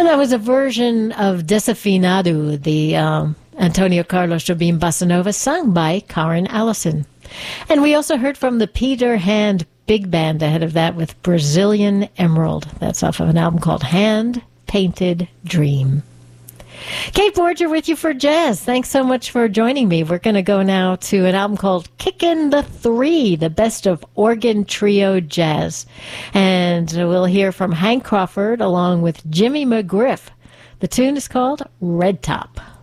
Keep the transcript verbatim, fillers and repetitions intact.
And that was a version of Desafinado, the um, Antonio Carlos Jobim Bossa Nova, sung by Karen Allison. And we also heard from the Peter Hand Big Band ahead of that with Brazilian Emerald. That's off of an album called Hand Painted Dream. Kate Borger with you for Jazz. Thanks so much for joining me. We're going to go now to an album called Kickin' the Three, the best of organ trio jazz. And we'll hear from Hank Crawford along with Jimmy McGriff. The tune is called Red Top.